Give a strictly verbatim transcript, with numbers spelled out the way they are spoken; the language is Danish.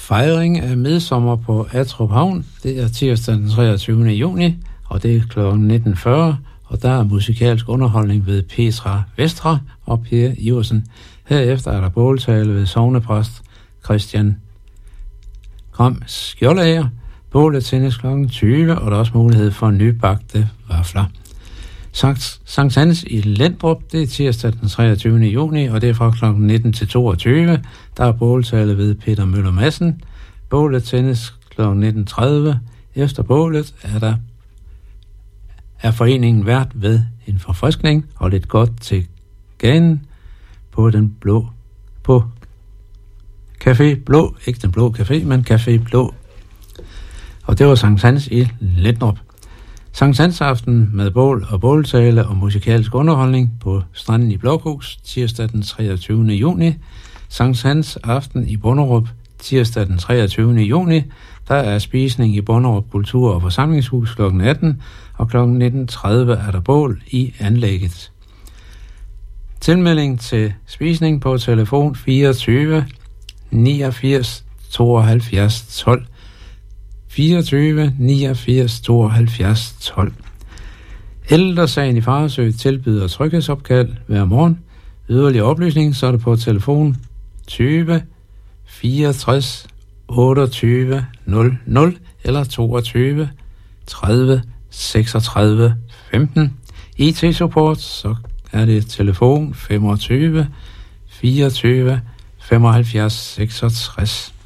fejring af midsommer på Attrup Havn. Det er tirsdag den treogtyvende juni, og det er klokken nitten fyrre, og der er musikalsk underholdning ved Petra Vestre og Per Iversen. Herefter er der båltale ved sognepræst Christian Gram Skjoldager. Bålet tændes klokken tyve, og der er også mulighed for nybagte vafler. Sankt, Sankt Hans i Lendrup, det er tirsdag den treogtyvende juni, og det er fra klokken nitten til toogtyve. Der er båltale ved Peter Møller Madsen. Bålet tændes klokken nitten tredive. Efter bålet er der er foreningen vært ved en forfriskning og lidt godt til ganen på den blå, på Café Blå, ikke den blå café, men Café Blå. Og det var Sankt Hans i Lendrup. Sankt Hans aften med bål og båltale og musikalsk underholdning på Stranden i Blokhus, tirsdag den treogtyvende juni. Sankt Hans aften i Bonderup, tirsdag den treogtyvende juni. Der er spisning i Bonderup Kultur- og Forsamlingshus klokken atten, og klokken nitten tredive er der bål i anlægget. Tilmelding til spisning på telefon fireogtyve niogfirs tooghalvfjerds tolv. fireogtyve niogfirs tooghalvfjerds tolv. Ældresagen i Farsø tilbyder tryghedsopkald hver morgen. Yderligere oplysning, så er det på telefon tyve fireogtres otteogtyve nul nul eller toogtyve tredive seksogtredive femten. I T-support, så er det telefon femogtyve fireogtyve femoghalvfjerds seksogtres.